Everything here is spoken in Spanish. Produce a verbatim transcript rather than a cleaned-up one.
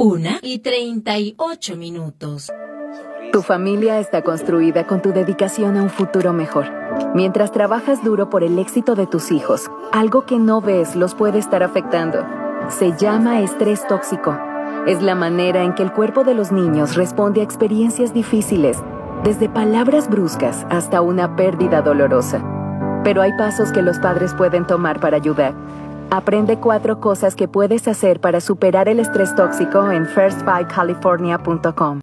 una y treinta y ocho minutos. Tu familia está construida con tu dedicación a un futuro mejor. Mientras trabajas duro por el éxito de tus hijos, algo que no ves los puede estar afectando. Se llama estrés tóxico. Es la manera en que el cuerpo de los niños responde a experiencias difíciles, desde palabras bruscas hasta una pérdida dolorosa. Pero hay pasos que los padres pueden tomar para ayudar. Aprende cuatro cosas que puedes hacer para superar el estrés tóxico en first five california punto com.